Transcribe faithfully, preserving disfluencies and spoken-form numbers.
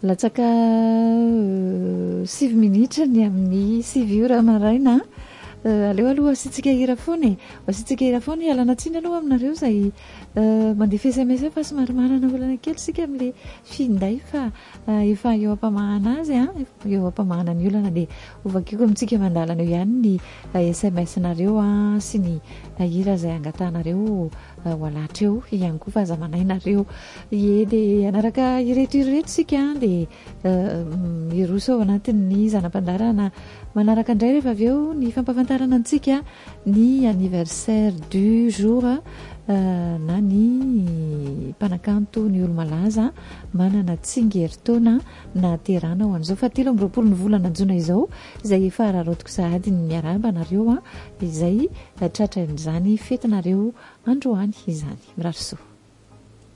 latsaka sivy minitra ny amin'ny sivy ora maraina. Aleo aloha asitsika hira foana e asitsika hira foana ialana tsiny aloha aminareo zay mandefa S M S fa somary manana olana kely sika amin'le finday fa efa eo ampamahana azy a eo ampamahana ny olana dia ovakiko amintsika mandalana eo ihany ny S M S nareo a sy ny hira zay angatanareo ho alatra eo ihany koa fa zamanainareo ie dia anaraka ireto ireto sika dia iroso ao anatin'ny zanam-pandarana manaraka indray rehefa avy eo ny fampafantarana antsika ny anniversaire du jour na ny mpanakanto ny olo malaza manana tsingeritaona na terana ho an'izao fa telo amby roapolo ny volana jona izao izay efa raharotiko sahady ny miaraba nareo a izay tratran'izany fetinareo androany izany mirarosoa.